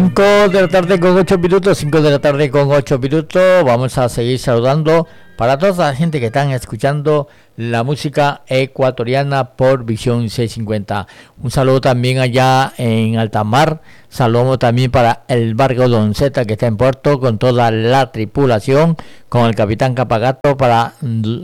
5 de la tarde con 8 minutos, 5 de la tarde con 8 minutos. Vamos a seguir saludando para toda la gente que están escuchando la música ecuatoriana por Visión 650. Un saludo también allá en Altamar. Saludos también para el barco Don Zeta que está en Puerto con toda la tripulación, con el capitán Capagato, para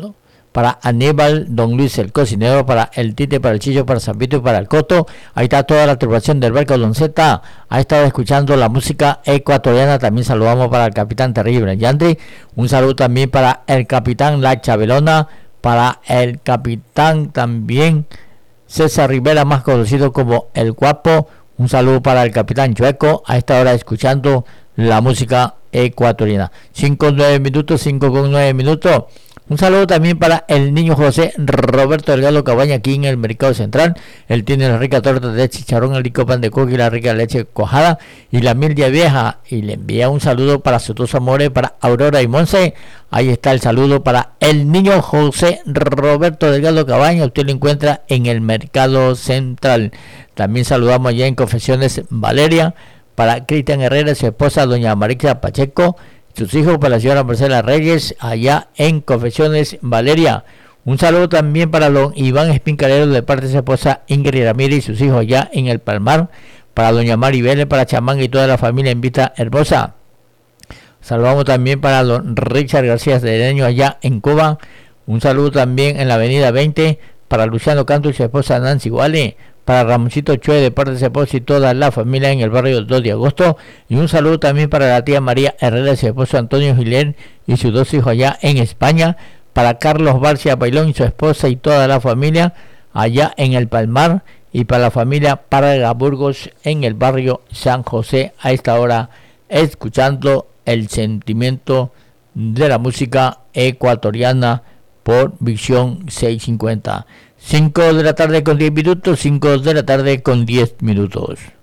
Aníbal, Don Luis el cocinero, para el Tite, para el Chillo, para San Vito y para el Coto. Ahí está toda la tripulación del barco Don Zeta. Ha estado escuchando la música ecuatoriana. También saludamos para el capitán Terrible Yandri. Un saludo también para el capitán La Chabelona, para el capitán también César Rivera, más conocido como El Guapo. Un saludo para el capitán Chueco, a esta hora escuchando la música ecuatoriana. 5:09 minutos, 5:09 minutos. Un saludo también para el niño José Roberto Delgado Cabaña, aquí en el Mercado Central. Él tiene la rica torta de chicharrón, el rico pan de coco y la rica leche cuajada y la mildia vieja. Y le envía un saludo para sus dos amores, para Aurora y Monse. Ahí está el saludo para el niño José Roberto Delgado Cabaña. Usted lo encuentra en el Mercado Central. También saludamos allá en Confesiones Valeria para Cristian Herrera y su esposa doña Marixa Pacheco. Sus hijos para la señora Marcela Reyes, allá en Confesiones Valeria. Un saludo también para don Iván Espincalero de parte de su esposa Ingrid Ramírez y sus hijos allá en El Palmar. Para doña Mari Vélez, para Chamanga y toda la familia en Vista Hermosa. Saludamos también para don Richard García Cedeño allá en Cuba. Un saludo también en la avenida 20 para Luciano Canto y su esposa Nancy Wale. Para Ramoncito Chue de parte de su esposa y toda la familia en el barrio 2 de agosto. Y un saludo también para la tía María Herrera y su esposo Antonio Giler y sus dos hijos allá en España. Para Carlos Barcia Bailón y su esposa y toda la familia allá en el Palmar. Y para la familia Parga Burgos en el barrio San José, a esta hora escuchando el sentimiento de la música ecuatoriana por Visión 650. 5 de la tarde con 10 minutos, 5 de la tarde con 10 minutos.